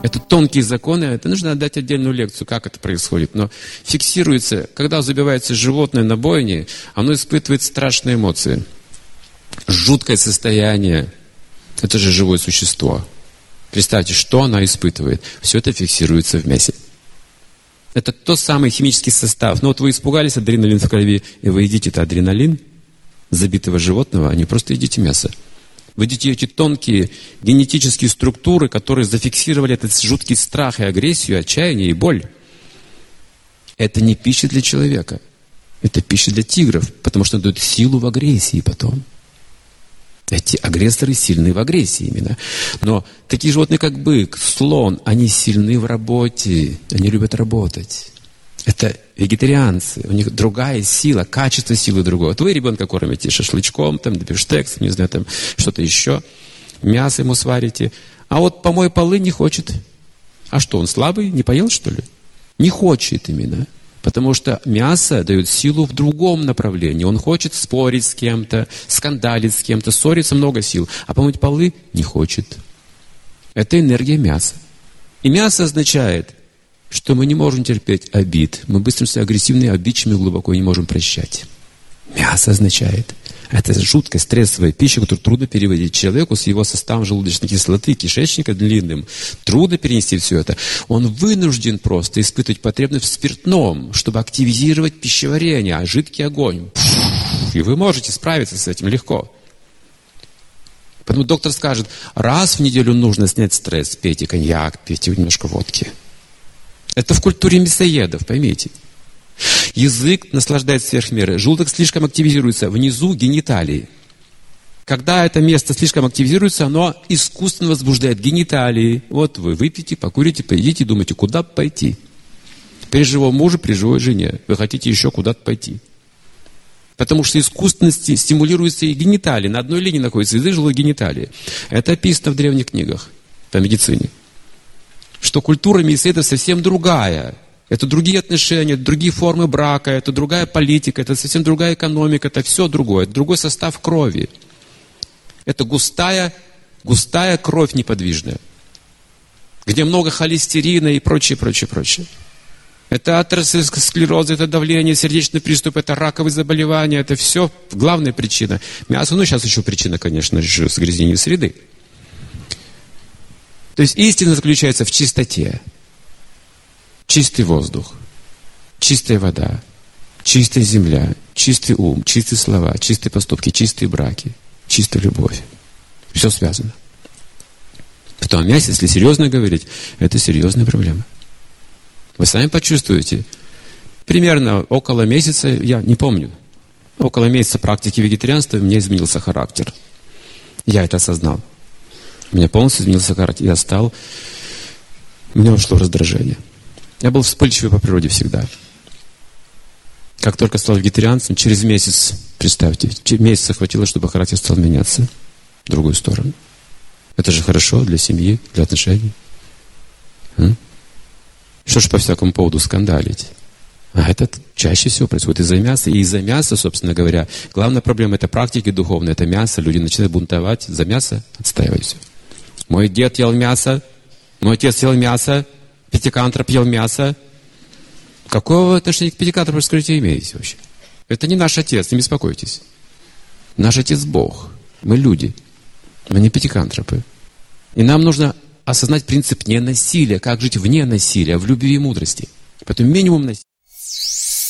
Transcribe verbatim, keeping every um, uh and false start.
Это тонкие законы, это нужно отдать отдельную лекцию, как это происходит. Но фиксируется, когда забивается животное на бойне, оно испытывает страшные эмоции. Жуткое состояние. Это же живое существо. Представьте, что оно испытывает. Все это фиксируется в мясе. Это тот самый химический состав. Но вот вы испугались адреналин в крови, и вы едите-то адреналин забитого животного, а не просто едите мясо. Вы едите эти тонкие генетические структуры, которые зафиксировали этот жуткий страх и агрессию, отчаяние и боль. Это не пища для человека. Это пища для тигров, потому что дает силу в агрессии потом. Эти агрессоры сильны в агрессии именно. Но такие животные, как бык, слон, они сильны в работе. Они любят работать. Это вегетарианцы. У них другая сила, качество силы другое. Вот вы ребенка кормите шашлычком, там, бифштексом, не знаю, там, что-то еще. Мясо ему сварите. А вот помой полы не хочет. А что, он слабый? Не поел, что ли? Не хочет именно. Потому что мясо дает силу в другом направлении. Он хочет спорить с кем-то, скандалить с кем-то, ссориться, много сил. А помыть полы не хочет. Это энергия мяса. И мясо означает, что мы не можем терпеть обид. Мы быстро становимся агрессивными, обидчивыми, глубоко не можем прощать. Мясо означает. Это жуткая стрессовая пища, которую трудно переводить человеку с его составом желудочной кислоты, кишечника длинным. Трудно перенести все это. Он вынужден просто испытывать потребность в спиртном, чтобы активизировать пищеварение, а жидкий огонь. И вы можете справиться с этим легко. Поэтому доктор скажет, раз в неделю нужно снять стресс, пейте коньяк, пейте немножко водки. Это в культуре мясоедов, поймите. Язык наслаждается сверх меры. Желудок слишком активизируется. Внизу гениталии. Когда это место слишком активизируется, оно искусственно возбуждает гениталии. Вот вы выпьете, покурите, поедите, думаете, куда пойти. При живом муже, при живой жене. Вы хотите еще куда-то пойти. Потому что искусственно стимулируются и гениталии. На одной линии находятся язык, желудок, гениталии. Это описано в древних книгах по медицине. Что культура мясоедов совсем другая. Это другие отношения, это другие формы брака, это другая политика, это совсем другая экономика, это все другое, это другой состав крови. Это густая, густая кровь неподвижная, где много холестерина и прочее, прочее, прочее. Это атеросклероз, это давление, сердечный приступ, это раковые заболевания, это все главная причина. Мясо, ну сейчас еще причина, конечно же, загрязнения среды. То есть истина заключается в чистоте. Чистый воздух, чистая вода, чистая земля, чистый ум, чистые слова, чистые поступки, чистые браки, чистая любовь. Все связано. Потом мясо, если серьезно говорить, это серьезная проблема. Вы сами почувствуете. Примерно около месяца, я не помню, около месяца практики вегетарианства у меня изменился характер. Я это осознал. У меня полностью изменился характер. Я стал, у меня ушло раздражение. Я был вспыльчивый по природе всегда. Как только стал вегетарианцем, через месяц, представьте, месяца хватило, чтобы характер стал меняться в другую сторону. Это же хорошо для семьи, для отношений. М? Что ж по всякому поводу скандалить? А это чаще всего происходит из-за мяса. И из-за мяса, собственно говоря, главная проблема это практики духовные, это мясо. Люди начинают бунтовать за мясо, отстаивать все. Мой дед ел мясо, мой отец ел мясо, пятикантроп ел мясо. Какого отношения к пятикантропу, скажите, имеете вообще? Это не наш отец, не беспокойтесь. Наш отец Бог. Мы люди. Мы не пятикантропы. И нам нужно осознать принцип ненасилия. Как жить вне насилия, в любви и мудрости. Поэтому минимум насилия.